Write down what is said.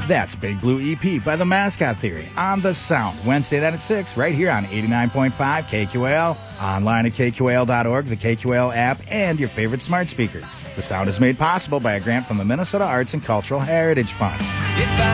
That's Big Blue EP by The Mascot Theory on The Sound, Wednesday night at 6, right here on 89.5 KQAL, online at KQAL.org, the KQAL app, and your favorite smart speaker. The Sound is made possible by a grant from the Minnesota Arts and Cultural Heritage Fund.